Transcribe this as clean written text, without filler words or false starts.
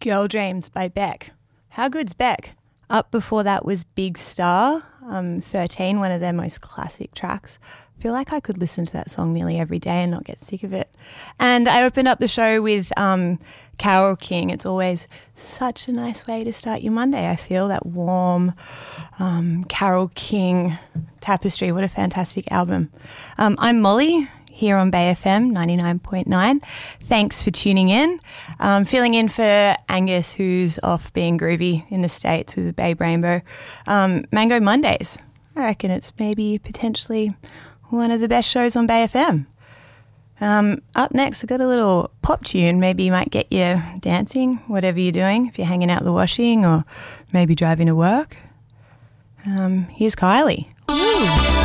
Girl Dreams by Beck. How good's Beck? Up before that was Big Star, 13, one of their most classic tracks. I feel like I could listen to that song nearly every day and not get sick of it. And I opened up the show with Carole King. It's always such a nice way to start your Monday, I feel, that warm Carole King tapestry. What a fantastic album. I'm Molly, here on Bay FM 99.9. Thanks for tuning in. Filling in for Angus, who's off being groovy in the States with the Babe Rainbow. Mango Mondays. I reckon it's maybe potentially one of the best shows on Bay FM. Up next, I've got a little pop tune. Maybe you might get you dancing, whatever you're doing, if you're hanging out the washing or maybe driving to work. Here's Kylie. Ooh.